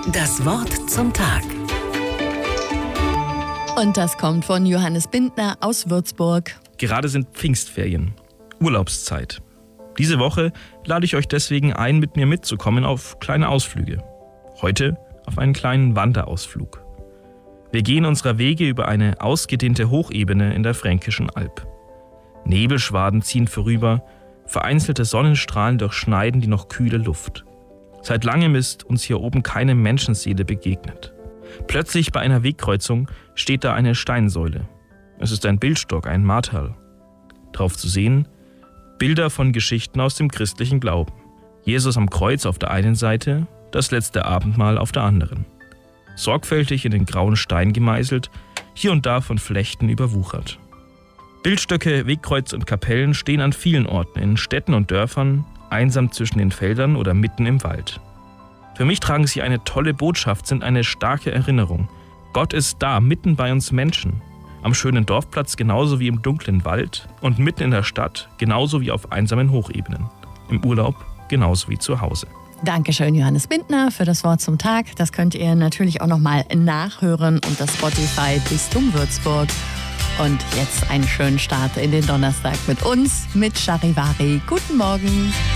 Das Wort zum Tag. Und das kommt von Johannes Bindner aus Würzburg. Gerade sind Pfingstferien, Urlaubszeit. Diese Woche lade ich euch deswegen ein, mit mir mitzukommen auf kleine Ausflüge. Heute auf einen kleinen Wanderausflug. Wir gehen unserer Wege über eine ausgedehnte Hochebene in der Fränkischen Alb. Nebelschwaden ziehen vorüber, vereinzelte Sonnenstrahlen durchschneiden die noch kühle Luft. Seit langem ist uns hier oben keine Menschenseele begegnet. Plötzlich bei einer Wegkreuzung steht da eine Steinsäule. Es ist ein Bildstock, ein Marterl. Drauf zu sehen, Bilder von Geschichten aus dem christlichen Glauben. Jesus am Kreuz auf der einen Seite, das letzte Abendmahl auf der anderen. Sorgfältig in den grauen Stein gemeißelt, hier und da von Flechten überwuchert. Bildstöcke, Wegkreuz und Kapellen stehen an vielen Orten, in Städten und Dörfern, einsam zwischen den Feldern oder mitten im Wald. Für mich tragen sie eine tolle Botschaft, sind eine starke Erinnerung. Gott ist da, mitten bei uns Menschen. Am schönen Dorfplatz genauso wie im dunklen Wald und mitten in der Stadt genauso wie auf einsamen Hochebenen. Im Urlaub genauso wie zu Hause. Dankeschön, Johannes Bindner, für das Wort zum Tag. Das könnt ihr natürlich auch nochmal nachhören unter Spotify Bistum Würzburg. Und jetzt einen schönen Start in den Donnerstag mit uns, mit Charivari. Guten Morgen.